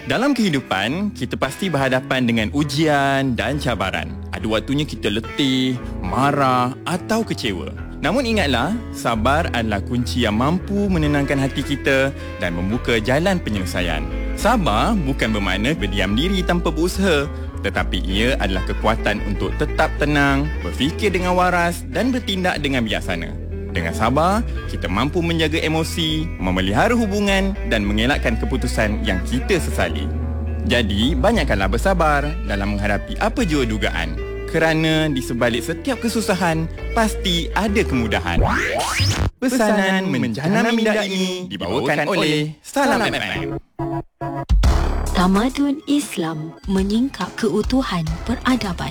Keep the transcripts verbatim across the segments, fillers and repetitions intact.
Dalam kehidupan, kita pasti berhadapan dengan ujian dan cabaran. Ada waktunya kita letih, marah atau kecewa. Namun ingatlah, sabar adalah kunci yang mampu menenangkan hati kita dan membuka jalan penyelesaian. Sabar bukan bermakna berdiam diri tanpa berusaha, tetapi ia adalah kekuatan untuk tetap tenang, berfikir dengan waras dan bertindak dengan bijaksana. Dengan sabar, kita mampu menjaga emosi, memelihara hubungan dan mengelakkan keputusan yang kita sesali. Jadi, banyakkanlah bersabar dalam menghadapi apa jua dugaan. Kerana di sebalik setiap kesusahan, pasti ada kemudahan. Pesanan Menjana Minda ini dibawakan oleh Salam F M. Tamadun Islam menyingkap keutuhan peradaban.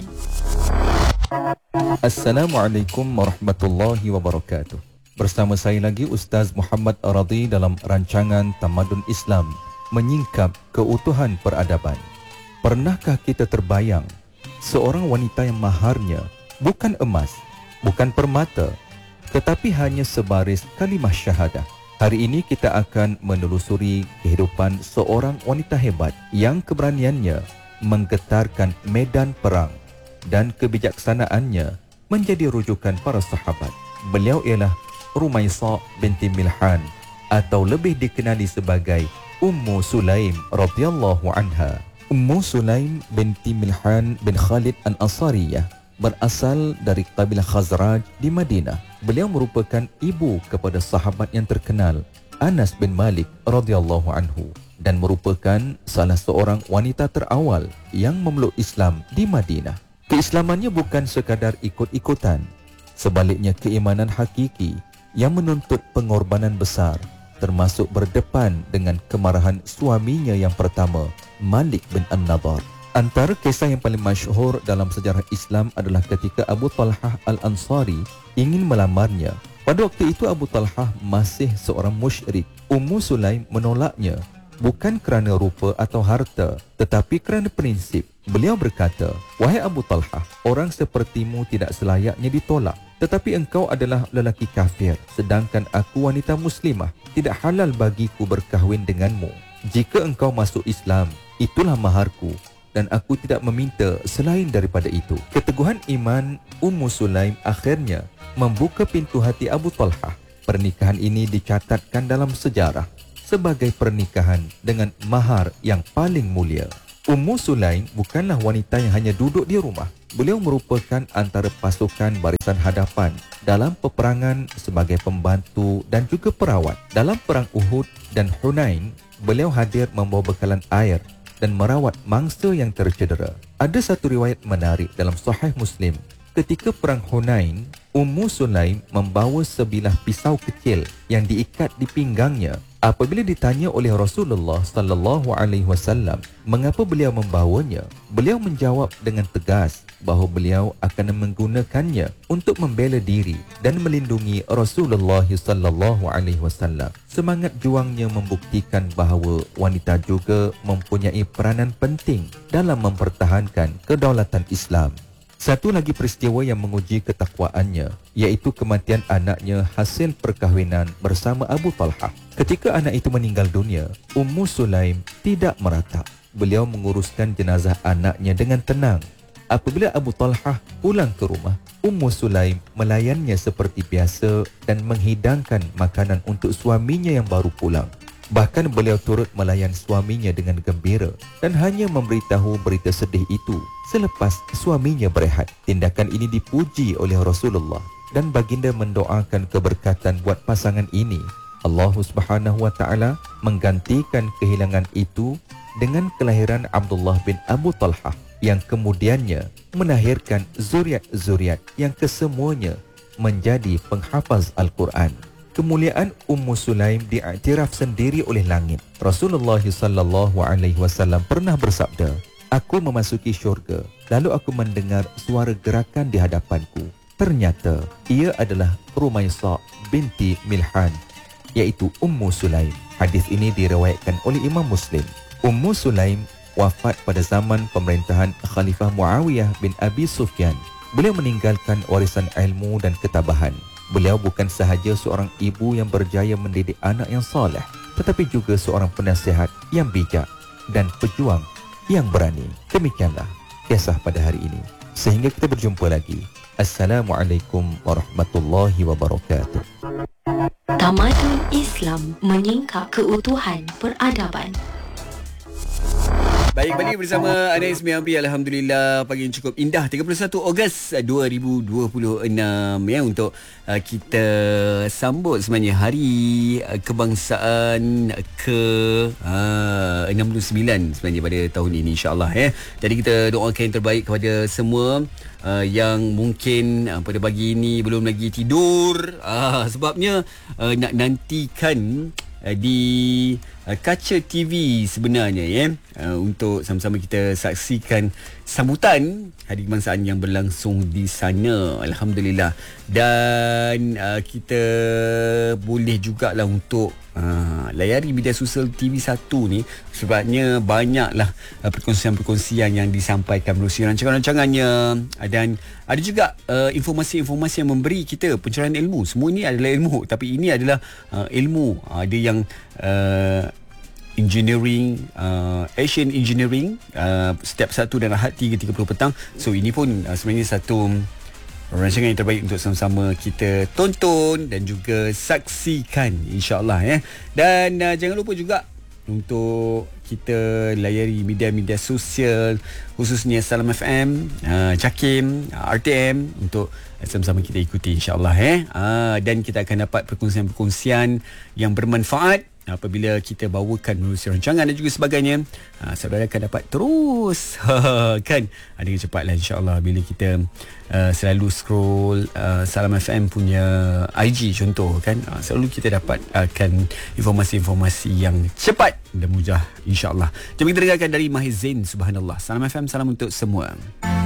Assalamualaikum warahmatullahi wabarakatuh. Bersama saya lagi Ustaz Muhammad Aradi dalam rancangan Tamadun Islam menyingkap keutuhan peradaban. Pernahkah kita terbayang seorang wanita yang maharnya bukan emas, bukan permata, tetapi hanya sebaris kalimah syahadah? Hari ini kita akan menelusuri kehidupan seorang wanita hebat yang keberaniannya menggetarkan medan perang dan kebijaksanaannya menjadi rujukan para sahabat. Beliau ialah Rumaisa binti Milhan atau lebih dikenali sebagai Ummu Sulaim radhiyallahu anha. Ummu Sulaim binti Milhan bin Khalid Al-Ansariyah berasal dari kabilah Khazraj di Madinah. Beliau merupakan ibu kepada sahabat yang terkenal Anas bin Malik radhiyallahu anhu dan merupakan salah seorang wanita terawal yang memeluk Islam di Madinah. Keislamannya bukan sekadar ikut-ikutan, sebaliknya keimanan hakiki yang menuntut pengorbanan besar, termasuk berdepan dengan kemarahan suaminya yang pertama, Malik bin An-Nadhar. Antara kisah yang paling masyhur dalam sejarah Islam adalah ketika Abu Talhah Al-Ansari ingin melamarnya. Pada waktu itu Abu Talhah masih seorang musyrik. Ummu Sulaim menolaknya bukan kerana rupa atau harta, tetapi kerana prinsip. Beliau berkata, "Wahai Abu Talhah, orang sepertimu tidak selayaknya ditolak. Tetapi engkau adalah lelaki kafir, sedangkan aku wanita muslimah. Tidak halal bagiku berkahwin denganmu. Jika engkau masuk Islam, itulah maharku, dan aku tidak meminta selain daripada itu." Keteguhan iman Ummu Sulaim akhirnya membuka pintu hati Abu Talhah. Pernikahan ini dicatatkan dalam sejarah sebagai pernikahan dengan mahar yang paling mulia. Ummu Sulaim bukanlah wanita yang hanya duduk di rumah. Beliau merupakan antara pasukan barisan hadapan dalam peperangan sebagai pembantu dan juga perawat. Dalam perang Uhud dan Hunain, beliau hadir membawa bekalan air dan merawat mangsa yang tercedera. Ada satu riwayat menarik dalam Sahih Muslim. Ketika perang Hunain, Ummu Sulaim membawa sebilah pisau kecil yang diikat di pinggangnya. Apabila ditanya oleh Rasulullah sallallahu alaihi wasallam mengapa beliau membawanya, beliau menjawab dengan tegas bahawa beliau akan menggunakannya untuk membela diri dan melindungi Rasulullah sallallahu alaihi wasallam. Semangat juangnya membuktikan bahawa wanita juga mempunyai peranan penting dalam mempertahankan kedaulatan Islam. Satu lagi peristiwa yang menguji ketakwaannya, iaitu kematian anaknya hasil perkahwinan bersama Abu Talhah. Ketika anak itu meninggal dunia, Ummu Sulaim tidak meratap. Beliau menguruskan jenazah anaknya dengan tenang. Apabila Abu Talhah pulang ke rumah, Ummu Sulaim melayannya seperti biasa dan menghidangkan makanan untuk suaminya yang baru pulang. Bahkan beliau turut melayan suaminya dengan gembira dan hanya memberitahu berita sedih itu selepas suaminya berehat. Tindakan ini dipuji oleh Rasulullah dan baginda mendoakan keberkatan buat pasangan ini. Allah Subhanahu wa taala menggantikan kehilangan itu dengan kelahiran Abdullah bin Abu Talhah yang kemudiannya melahirkan zuriat-zuriat yang kesemuanya menjadi penghafaz Al-Quran. Kemuliaan Ummu Sulaim diiktiraf sendiri oleh langit. Rasulullah sallallahu alaihi wasallam pernah bersabda, "Aku memasuki syurga, lalu aku mendengar suara gerakan di hadapanku. Ternyata ia adalah Rumaisa binti Milhan, iaitu Ummu Sulaim." Hadis ini diriwayatkan oleh Imam Muslim. Ummu Sulaim wafat pada zaman pemerintahan Khalifah Muawiyah bin Abi Sufyan. Beliau meninggalkan warisan ilmu dan ketabahan. Beliau bukan sahaja seorang ibu yang berjaya mendidik anak yang soleh, tetapi juga seorang penasihat yang bijak dan pejuang yang berani. Demikianlah kisah pada hari ini. Sehingga kita berjumpa lagi. Assalamualaikum warahmatullahi wabarakatuh. Tamadun Islam menyingkap keutuhan peradaban. Baik, balik bersama Anda Ismi Amri. Alhamdulillah, pagi yang cukup indah, tiga puluh satu Ogos dua ribu dua puluh enam ya, untuk uh, kita sambut sebenarnya Hari uh, Kebangsaan ke uh, enam puluh sembilan sebenarnya pada tahun ini, insya-Allah ya. Jadi kita doakan yang terbaik kepada semua uh, yang mungkin uh, pada pagi ini belum lagi tidur, uh, sebabnya uh, nak nantikan di uh, kaca T V sebenarnya ya, uh, untuk sama-sama kita saksikan sambutan Hari Kebangsaan yang berlangsung di sana. Alhamdulillah. Dan uh, kita boleh jugalah untuk uh, layari media sosial T V satu ni, sebabnya banyaklah uh, perkongsian-perkongsian yang disampaikan melalui rancangan-rancangannya, dan ada juga uh, informasi-informasi yang memberi kita pencerahan ilmu. Semua ini adalah ilmu, tapi ini adalah uh, ilmu. Ada yang uh, engineering, uh, Asian engineering, uh, setiap satu dan Ahad tiga tiga puluh petang. So ini pun uh, sebenarnya satu rancangan yang terbaik untuk sama-sama kita tonton dan juga saksikan, insya-Allah ya. Dan uh, jangan lupa juga untuk kita layari media-media sosial, khususnya Salam F M, uh, Jakim, uh, R T M, untuk sama-sama kita ikuti, insya-Allah eh. Uh, dan kita akan dapat perkongsian-perkongsian yang bermanfaat apabila kita bawakan melalui rancangan dan juga sebagainya. Ha, saudara akan dapat terus kan dengan cepatlah, insya-Allah, bila kita uh, selalu scroll uh, Salam F M punya I G contoh kan, uh, selalu kita dapat akan informasi-informasi yang cepat dan mudah, insya-Allah. Jom kita dengarkan dari Mahir Zain. Subhanallah. Salam F M, salam untuk semua.